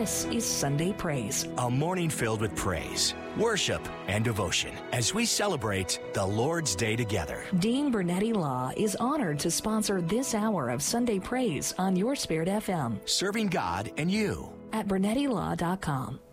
This is Sunday Praise, a morning filled with praise, worship, and devotion as we celebrate the Lord's Day together. Dean Bernetti Law is honored to sponsor this hour of Sunday Praise on Your Spirit FM. Serving God and you. At BernettiLaw.com.